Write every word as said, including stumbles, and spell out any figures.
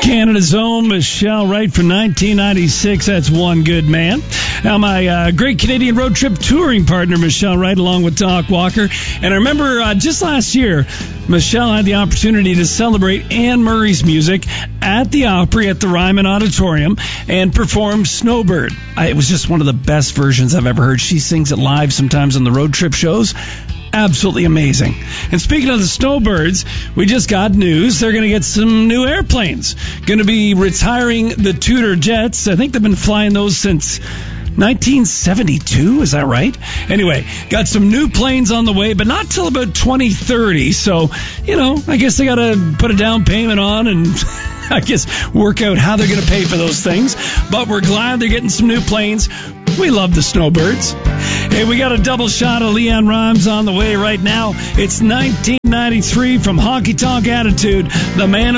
Canada's own Michelle Wright from nineteen ninety-six. That's One Good Man. Now, my uh, great Canadian road trip touring partner, Michelle Wright, along with Doc Walker. And I remember uh, just last year, Michelle had the opportunity to celebrate Anne Murray's music at the Opry at the Ryman Auditorium and perform Snowbird. I, it was just one of the best versions I've ever heard. She sings it live sometimes on the road trip shows. Absolutely amazing. And speaking of the Snowbirds, we just got news. They're going to get some new airplanes. Going to be retiring the Tudor jets. I think they've been flying those since nineteen seventy-two. Is that right? Anyway, got some new planes on the way, but not till about twenty thirty. So, you know, I guess they got to put a down payment on and I guess work out how they're going to pay for those things. But we're glad they're getting some new planes. We love the Snowbirds. Hey, we got a double shot of Leanne Rimes on the way right now. It's nineteen ninety-three from Honky Tonk Attitude, the man